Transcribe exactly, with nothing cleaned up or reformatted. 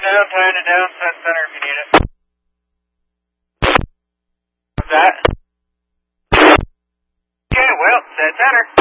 down, tying it down, set center if you need it. What's that? Okay, well, set center.